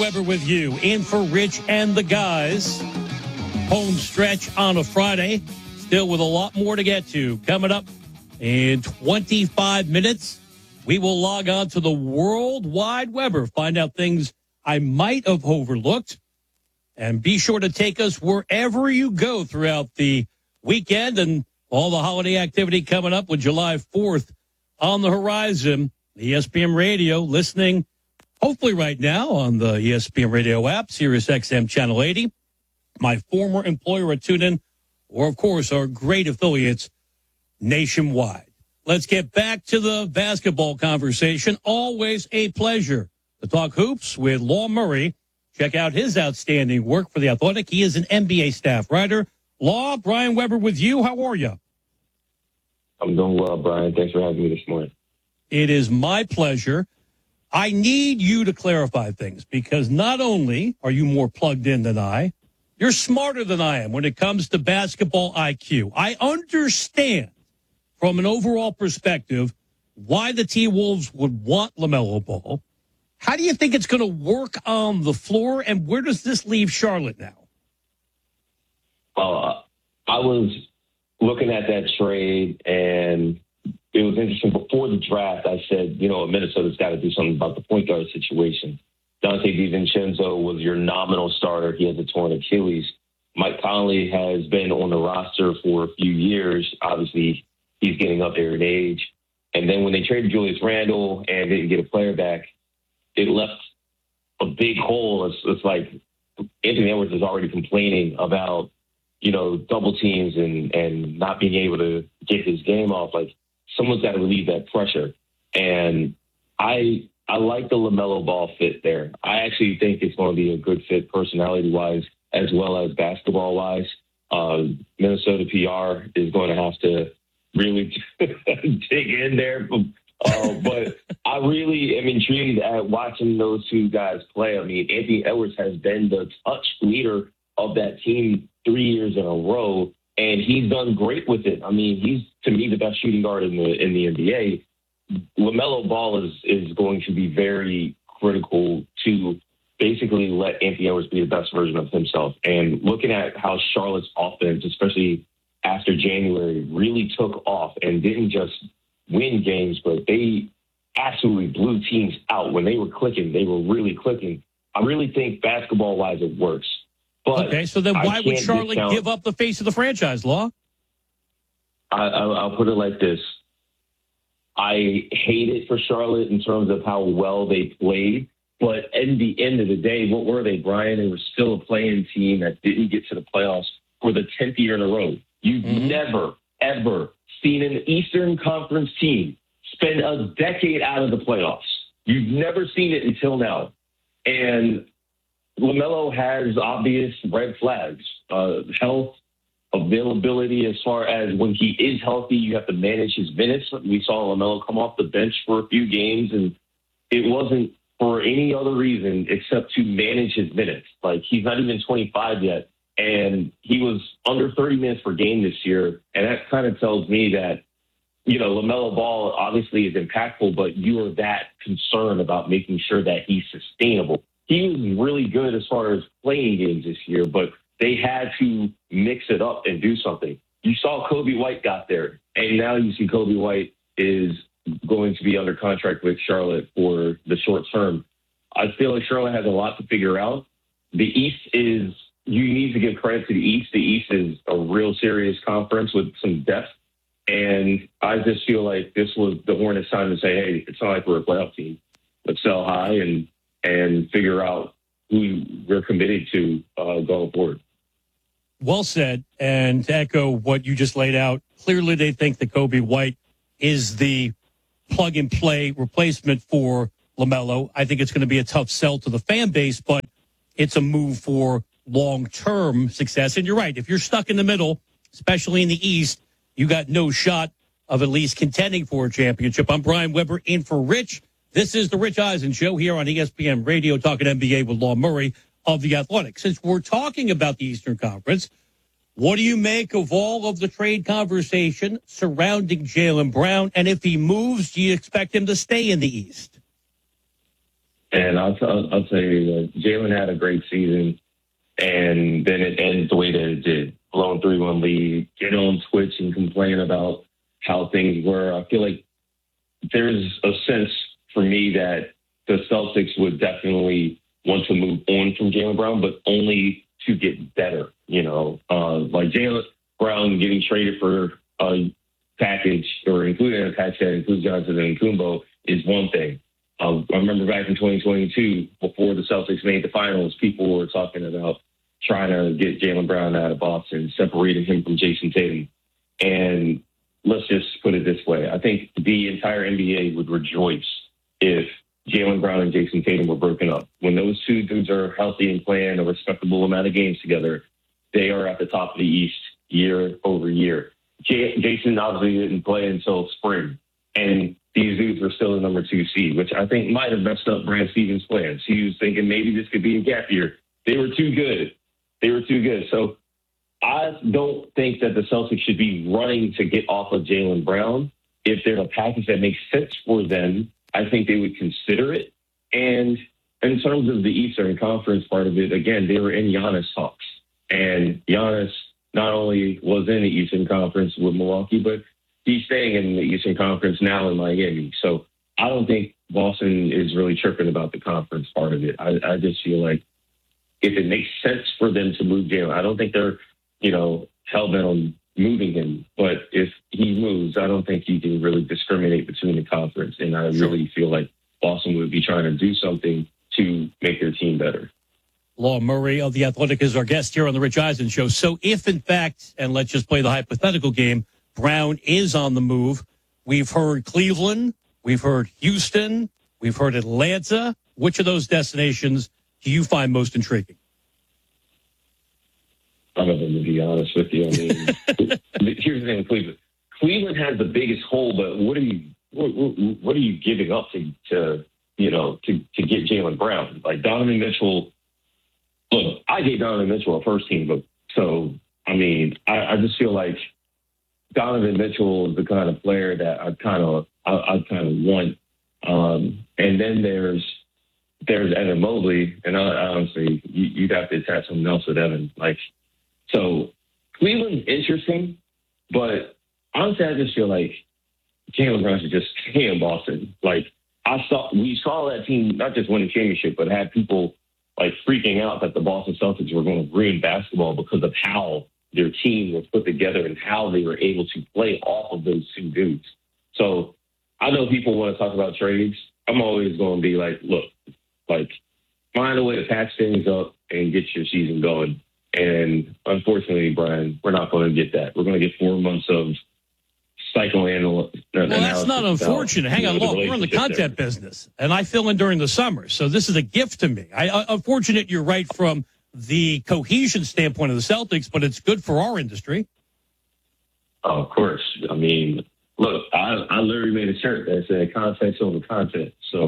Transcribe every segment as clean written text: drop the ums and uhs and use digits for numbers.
Weber with you, in for Rich and the guys. Home stretch on a Friday, still with a lot more to get to. Coming up in 25 minutes, we will log on to the World Wide Weber, find out things I might have overlooked, and be sure to take us wherever you go throughout the weekend and all the holiday activity coming up with July 4th on the horizon. ESPN Radio, listening hopefully right now on the ESPN Radio app, Sirius XM Channel 80, my former employer at TuneIn, or, of course, our great affiliates nationwide. Let's get back to the basketball conversation. Always a pleasure to talk hoops with Law Murray. Check out his outstanding work for The Athletic. He is an NBA staff writer. Law, Brian Weber with you. How are you? I'm doing well, Brian. Thanks for having me this morning. It is my pleasure. I need you to clarify things because not only are you more plugged in than I, you're smarter than I am when it comes to basketball IQ. I understand from an overall perspective why the T-Wolves would want LaMelo Ball. How do you think it's going to work on the floor, and where does this leave Charlotte now? I was looking at that trade, and it was interesting. Before the draft, I said, Minnesota's got to do something about the point guard situation. Dante DiVincenzo was your nominal starter. He has a torn Achilles. Mike Conley has been on the roster for a few years. Obviously, he's getting up there in age. And then when they traded Julius Randle and didn't get a player back, it left a big hole. It's like Anthony Edwards is already complaining about, double teams and not being able to get his game off. Like, someone's got to relieve that pressure. And I like the LaMelo Ball fit there. I actually think it's going to be a good fit personality-wise as well as basketball-wise. Minnesota PR is going to have to really dig in there. But I really am intrigued at watching those two guys play. I mean, Anthony Edwards has been the touch leader of that team 3 years in a row, and he's done great with it. I mean, he's, to me, the best shooting guard in the NBA. LaMelo Ball is going to be very critical to basically let Anthony Edwards be the best version of himself. And looking at how Charlotte's offense, especially after January, really took off and didn't just win games, but they absolutely blew teams out. When they were clicking, they were really clicking. I really think basketball-wise it works. But okay, so then why would Charlotte give up the face of the franchise, Law? I'll put it like this. I hate it for Charlotte in terms of how well they played. But at the end of the day, what were they, Brian? They were still a playing team that didn't get to the playoffs for the 10th year in a row. You've never, ever seen an Eastern Conference team spend a decade out of the playoffs. You've never seen it until now. And LaMelo has obvious red flags, health, availability. As far as when he is healthy, you have to manage his minutes. We saw LaMelo come off the bench for a few games, and it wasn't for any other reason except to manage his minutes. Like, he's not even 25 yet, and he was under 30 minutes per game this year, and that kind of tells me that, LaMelo Ball obviously is impactful, but you are that concerned about making sure that he's sustainable. He was really good as far as playing games this year, but they had to mix it up and do something. You saw Kobe White got there, and now you see Kobe White is going to be under contract with Charlotte for the short term. I feel like Charlotte has a lot to figure out. The East is, you need to give credit to the East. The East is a real serious conference with some depth. And I just feel like this was the Hornets' time to say, hey, it's not like we're a playoff team. Let's sell high and figure out who we're committed to going forward. Well said. And to echo what you just laid out, clearly they think that Kobe White is the plug-and-play replacement for LaMelo. I think it's going to be a tough sell to the fan base, but it's a move for long-term success. And you're right. If you're stuck in the middle, especially in the East, you got no shot of at least contending for a championship. I'm Brian Weber in for Rich. This is the Rich Eisen Show here on ESPN Radio, talking NBA with Law Murray of The Athletic. Since we're talking about the Eastern Conference, what do you make of all of the trade conversation surrounding Jaylen Brown? And if he moves, do you expect him to stay in the East? And I'll tell you, Jalen had a great season, and then it ends the way that it did. Blowing 3-1 lead, get on Twitch and complain about how things were. I feel like there's a sense for me that the Celtics would definitely want to move on from Jaylen Brown, but only to get better. Like Jaylen Brown getting traded for a package or including a package that includes Johnson and Kumbo is one thing. I remember back in 2022, before the Celtics made the finals, people were talking about trying to get Jaylen Brown out of Boston, separating him from Jason Tatum. And let's just put it this way. I think the entire NBA would rejoice if Jaylen Brown and Jason Tatum were broken up. When those two dudes are healthy and playing a respectable amount of games together, they are at the top of the East year over year. Jason obviously didn't play until spring, and these dudes were still the number 2 seed, which I think might have messed up Brad Stevens' plans. He was thinking maybe this could be a gap year. They were too good. So I don't think that the Celtics should be running to get off of Jaylen Brown. If there's a package that makes sense for them, I think they would consider it. And in terms of the Eastern Conference part of it, again, they were in Giannis talks. And Giannis not only was in the Eastern Conference with Milwaukee, but he's staying in the Eastern Conference now in Miami. So I don't think Boston is really tripping about the conference part of it. I just feel like if it makes sense for them to move Jaylen, I don't think they're, hell-bent on moving him. But if he moves, I don't think you can really discriminate between the conference. And I really feel like Boston would be trying to do something to make their team better. Law Murray of The Athletic is our guest here on the Rich Eisen Show. So if, in fact, and let's just play the hypothetical game, Brown is on the move, we've heard Cleveland, we've heard Houston, we've heard Atlanta. Which of those destinations do you find most intriguing? None of them, to be honest with you. I mean, here's the thing with Cleveland. Cleveland has the biggest hole, but what are you giving up to get Jaylen Brown? Like Donovan Mitchell. Look, I gave Donovan Mitchell a first team vote. So I mean, I just feel like Donovan Mitchell is the kind of player that I kind of want. And then there's Evan Mobley, and honestly, you'd have to attach something else with Evan. So Cleveland's interesting, but honestly, I just feel like Jaylen Brown should just stay in Boston. We saw that team not just win a championship, but had people freaking out that the Boston Celtics were going to ruin basketball because of how their team was put together and how they were able to play off of those two dudes. So I know people want to talk about trades. I'm always going to be find a way to patch things up and get your season going. And unfortunately, Brian, we're not going to get that. We're going to get 4 months of psychoanalysis. Well, that's not unfortunate. Hang on, look, we're in the content business, and I fill in during the summer, so this is a gift to me. Unfortunate, you're right from the cohesion standpoint of the Celtics, but it's good for our industry. Oh, of course. I mean, look, I literally made a shirt that said context over content. So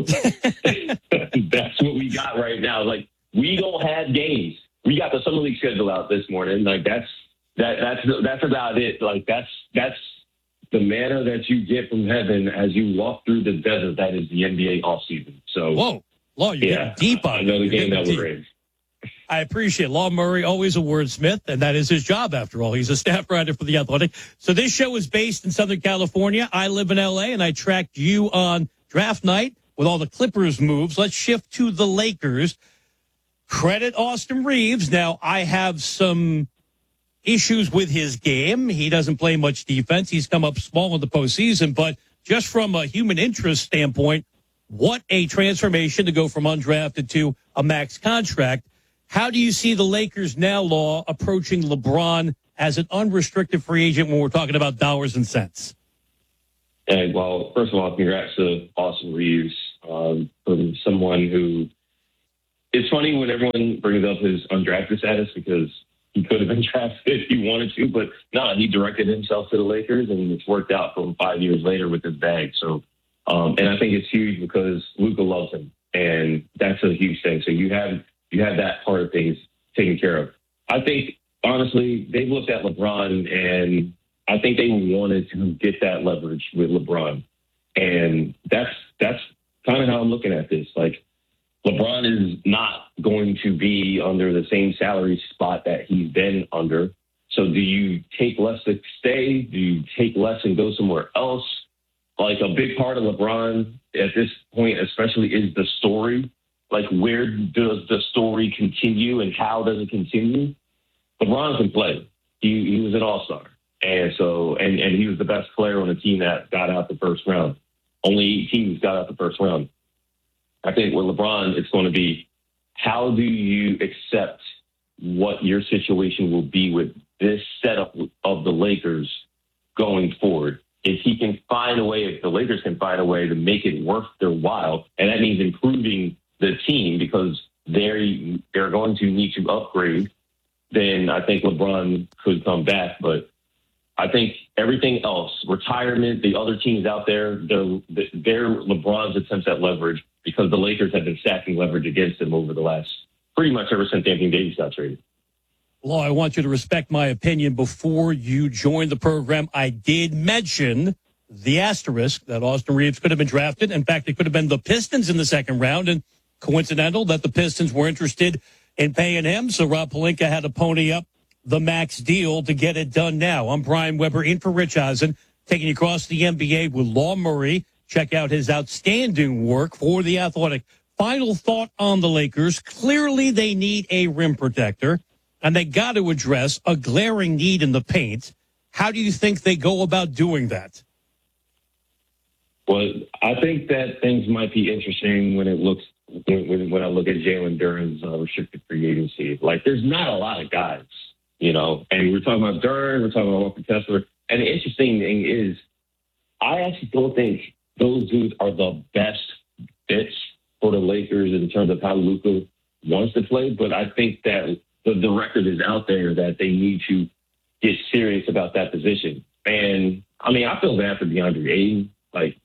that's what we got right now. We don't have games. We got the Summer League schedule out this morning. That's about it. That's the manna that you get from heaven as you walk through the desert. That is the NBA offseason. So, whoa, Law, you're getting deep on it. I know the game that we're in. I appreciate Law Murray, always a wordsmith, and that is his job, after all. He's a staff writer for The Athletic. So this show is based in Southern California. I live in L.A., and I tracked you on draft night with all the Clippers moves. Let's shift to the Lakers. Credit Austin Reeves. Now, I have some issues with his game. He doesn't play much defense. He's come up small in the postseason, but just from a human interest standpoint, what a transformation to go from undrafted to a max contract. How do you see the Lakers now, Law, approaching LeBron as an unrestricted free agent when we're talking about dollars and cents? And, well, first of all, congrats to Austin Reeves, from someone who – it's funny when everyone brings up his undrafted status because he could have been drafted if he wanted to, but no, he directed himself to the Lakers, and it's worked out for him 5 years later with his bag. So, and I think it's huge because Luka loves him, and that's a huge thing. So you have that part of things taken care of. I think, honestly, they've looked at LeBron, and I think they wanted to get that leverage with LeBron. And that's kind of how I'm looking at this. LeBron is not going to be under the same salary spot that he's been under. So do you take less to stay? Do you take less and go somewhere else? Like, a big part of LeBron at this point, especially, is the story. Like, where does the story continue and how does it continue? LeBron can play. He was an all-star. And so, and he was the best player on the team that got out the first round. Only 8 teams got out the first round. I think with LeBron, it's going to be, how do you accept what your situation will be with this setup of the Lakers going forward? If he can find a way, if the Lakers can find a way to make it worth their while, and that means improving the team because they're going to need to upgrade, then I think LeBron could come back. But I think everything else, retirement, the other teams out there, they're LeBron's attempts at leverage, because the Lakers have been stacking leverage against him over the last, pretty much ever since Anthony Davis got traded. Law, I want you to respect my opinion. Before you joined the program, I did mention the asterisk that Austin Reeves could have been drafted. In fact, it could have been the Pistons in the second round, and coincidental that the Pistons were interested in paying him. So Rob Pelinka had to pony up the max deal to get it done now. I'm Brian Weber in for Rich Eisen, taking you across the NBA with Law Murray. Check out his outstanding work for The Athletic. Final thought on the Lakers. Clearly they need a rim protector, and they got to address a glaring need in the paint. How do you think they go about doing that? Well, I think that things might be interesting when I look at Jalen Duren's restricted free agency. Like, there's not a lot of guys, you know, and we're talking about Duren, we're talking about Walker Kessler. And the interesting thing is, I actually don't think those dudes are the best fits for the Lakers in terms of how Luka wants to play. But I think that the record is out there that they need to get serious about that position. And, I mean, I feel bad for DeAndre Ayton. Like,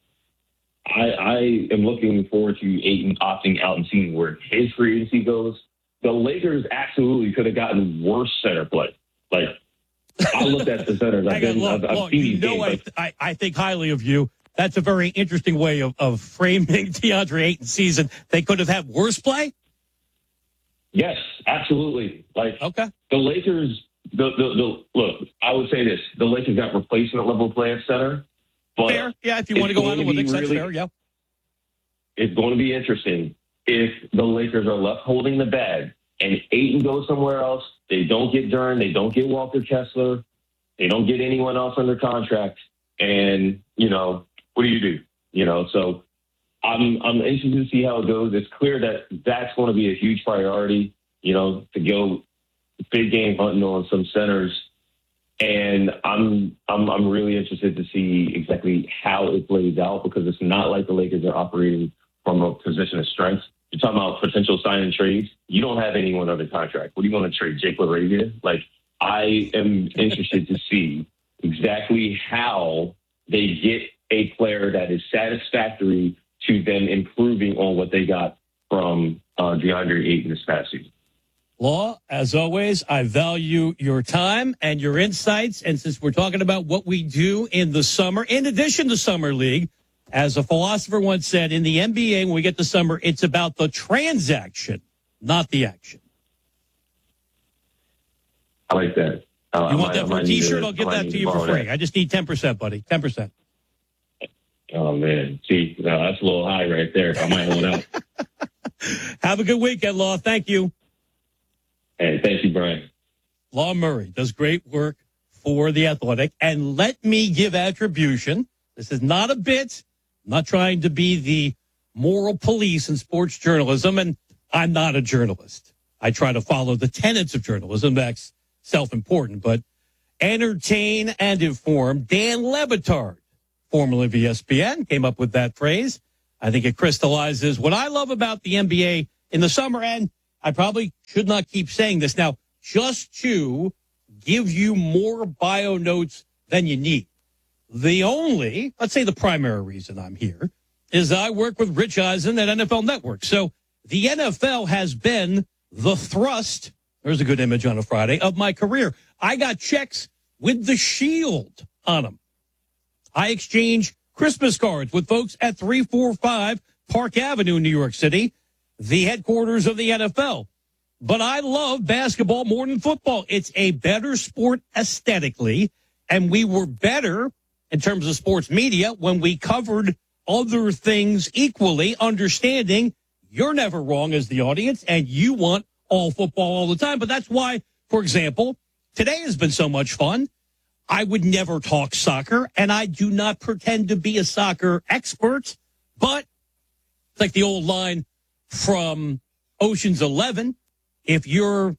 I am looking forward to Ayton opting out and seeing where his free agency goes. The Lakers absolutely could have gotten worse center play. Like, I looked at the centers. I've seen these games. I think highly of you. That's a very interesting way of framing DeAndre Ayton's season. They could have had worse play? Yes, absolutely. Like, okay. The Lakers, look, I would say this. The Lakers got replacement level play at center. But fair. Yeah, if you want to go analytics, that's fair, yeah. It's going to be interesting if the Lakers are left holding the bag and Ayton goes somewhere else. They don't get Duren. They don't get Walker Kessler. They don't get anyone else under contract. And, you know, what do you do? You know, so I'm interested to see how it goes. It's clear that that's going to be a huge priority, you know, to go big game hunting on some centers. And I'm really interested to see exactly how it plays out, because it's not like the Lakers are operating from a position of strength. You're talking about potential signing trades. You don't have anyone under contract. What do you want to trade, Jake LaRavia? Like, I am interested to see exactly how they get a player that is satisfactory to them improving on what they got from DeAndre Ayton this past season. Law, as always, I value your time and your insights. And since we're talking about what we do in the summer, in addition to Summer League, as a philosopher once said, in the NBA, when we get to summer, it's about the transaction, not the action. I like that. You want that for a T-shirt? I'll give that to you for free. I just need 10%, buddy. 10%. Oh, man. See, that's a little high right there. I might hold out. Have a good weekend, Law. Thank you. Hey, thank you, Brian. Law Murray does great work for The Athletic. And let me give attribution. This is not a bit. I'm not trying to be the moral police in sports journalism, and I'm not a journalist. I try to follow the tenets of journalism. That's self-important. But entertain and inform. Dan Le Batard, formerly of ESPN, came up with that phrase. I think it crystallizes what I love about the NBA in the summer, and I probably should not keep saying this now, just to give you more bio notes than you need. The only, let's say the primary reason I'm here is I work with Rich Eisen at NFL Network. So the NFL has been the thrust, there's a good image on a Friday, of my career. I got checks with the shield on them. I exchange Christmas cards with folks at 345 Park Avenue in New York City. the headquarters of the NFL. But I love basketball more than football. It's a better sport aesthetically, and we were better in terms of sports media when we covered other things equally, understanding you're never wrong as the audience, and you want all football all the time. But that's why, for example, today has been so much fun. I would never talk soccer, and I do not pretend to be a soccer expert, but it's like the old line from Ocean's 11. If you're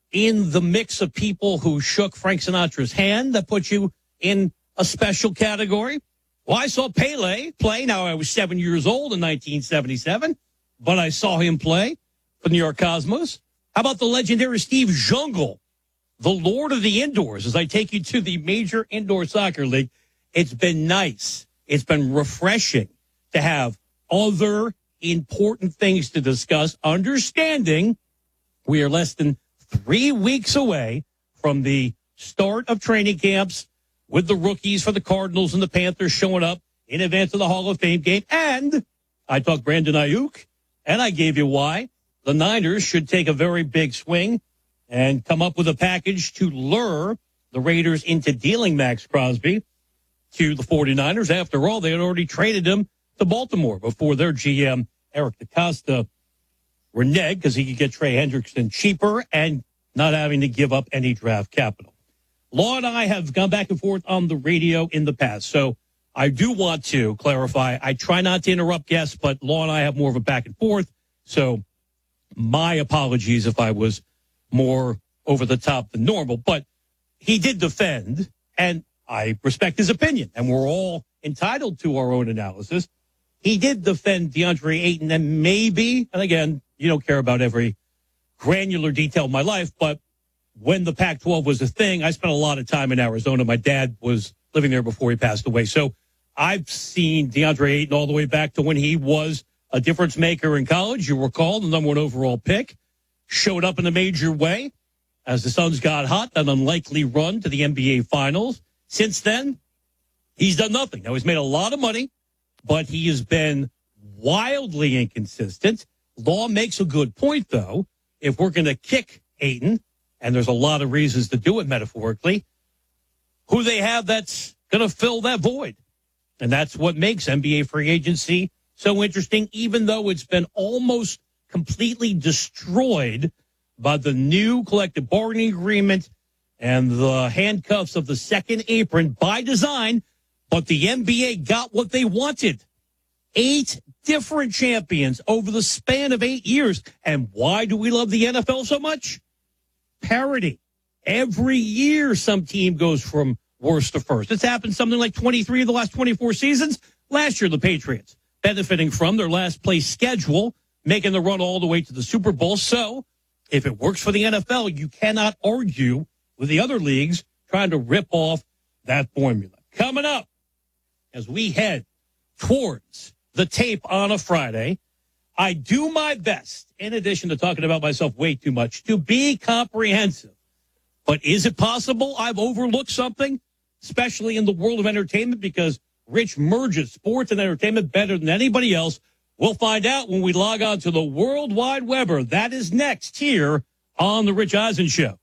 in the mix of people who shook Frank Sinatra's hand, that puts you in a special category. Well, I saw Pele play. Now, I was 7 years old in 1977, but I saw him play for the New York Cosmos. How about the legendary Steve Jungle, the Lord of the Indoors, as I take you to the Major Indoor Soccer League? It's been nice. It's been refreshing to have other important things to discuss, understanding we are less than 3 weeks away from the start of training camps with the rookies for the Cardinals and the Panthers showing up in advance of the Hall of Fame game. And I talked Brandon Ayuk, and I gave you why the Niners should take a very big swing and come up with a package to lure the Raiders into dealing Max Crosby to the 49ers. After all, they had already traded him to Baltimore before their GM, Eric DeCosta, reneged because he could get Trey Hendrickson cheaper and not having to give up any draft capital. Law and I have gone back and forth on the radio in the past, so I do want to clarify. I try not to interrupt guests, but Law and I have more of a back and forth, so my apologies if I was more over the top than normal. But he did defend, and I respect his opinion, and we're all entitled to our own analysis. He did defend DeAndre Ayton, and maybe, and again, you don't care about every granular detail of my life, but when the Pac-12 was a thing, I spent a lot of time in Arizona. My dad was living there before he passed away. So I've seen DeAndre Ayton all the way back to when he was a difference maker in college. You recall the number 1 overall pick, showed up in a major way as the Suns got hot, an unlikely run to the NBA Finals. Since then, he's done nothing. Now, he's made a lot of money, but he has been wildly inconsistent. Law makes a good point, though. If we're going to kick Ayton, and there's a lot of reasons to do it metaphorically, who they have that's going to fill that void. And that's what makes NBA free agency so interesting, even though it's been almost completely destroyed by the new collective bargaining agreement and the handcuffs of the second apron by design. But the NBA got what they wanted. 8 different champions over the span of 8 years. And why do we love the NFL so much? Parity. Every year, some team goes from worst to first. It's happened something like 23 of the last 24 seasons. Last year, the Patriots benefiting from their last place schedule, making the run all the way to the Super Bowl. So if it works for the NFL, you cannot argue with the other leagues trying to rip off that formula. Coming up, as we head towards the tape on a Friday, I do my best, in addition to talking about myself way too much, to be comprehensive. But is it possible I've overlooked something, especially in the world of entertainment? Because Rich merges sports and entertainment better than anybody else. We'll find out when we log on to the World Wide Weber. That is next here on The Rich Eisen Show.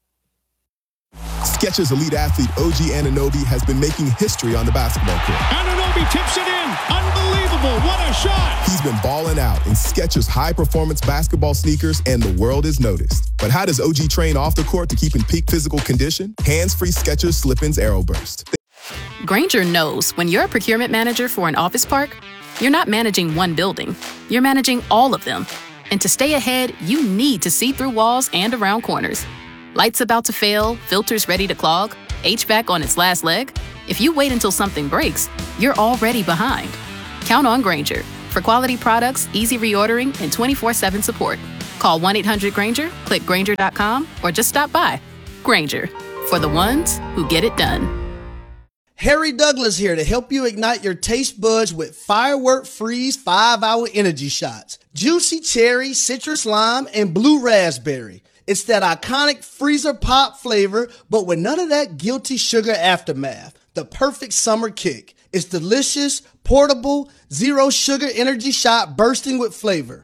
Skechers elite athlete OG Anunoby has been making history on the basketball court. Anunoby tips it in. Unbelievable. What a shot. He's been balling out in Skechers high-performance basketball sneakers, and the world is noticed. But how does OG train off the court to keep in peak physical condition? Hands-free Skechers Slip-ins AeroBurst. Grainger knows when you're a procurement manager for an office park, you're not managing one building. You're managing all of them. And to stay ahead, you need to see through walls and around corners. Lights about to fail, filters ready to clog, HVAC on its last leg. If you wait until something breaks, you're already behind. Count on Grainger for quality products, easy reordering, and 24/7 support. Call 1-800-GRAINGER, click Grainger.com, or just stop by. Grainger, for the ones who get it done. Harry Douglas here to help you ignite your taste buds with Firework Freeze 5-hour energy shots. Juicy cherry, citrus lime, and blue raspberry. It's that iconic freezer pop flavor, but with none of that guilty sugar aftermath. The perfect summer kick. It's delicious, portable, zero sugar energy shot bursting with flavor.